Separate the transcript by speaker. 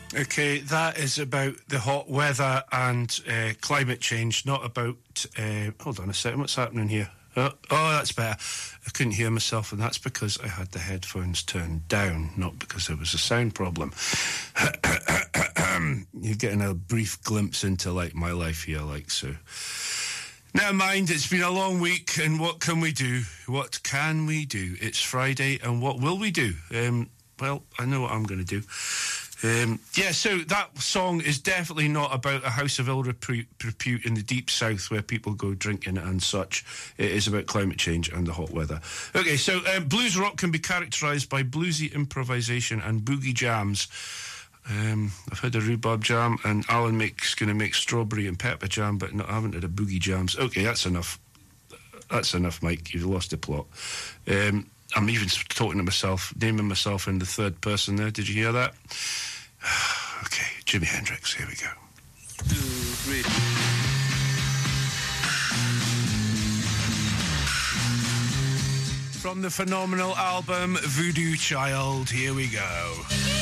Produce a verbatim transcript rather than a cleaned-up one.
Speaker 1: Okay, that is about the hot weather and uh, climate change, not about... Uh, hold on a second, what's happening here? Oh, oh, that's better. I couldn't hear myself, and that's because I had the headphones turned down, not because there was a sound problem. You're getting a brief glimpse into, like, my life here, like so. Never mind, it's been a long week, and what can we do? What can we do? It's Friday, and what will we do? Um, well, I know what I'm going to do. Um, yeah, so that song is definitely not about a house of ill repute, repute in the deep south where people go drinking and such. It is about climate change and the hot weather. Okay, so um, blues rock can be characterised by bluesy improvisation and boogie jams. Um, I've had a rhubarb jam, and Alan makes going to make strawberry and pepper jam, but not, I haven't had a boogie jams. Okay, that's enough. That's enough, Mike. You've lost the plot. Um, I'm even talking to myself, naming myself in the third person there. Did you hear that? Okay, Jimi Hendrix, here we go. Two, three. From the phenomenal album Voodoo Child, here we go.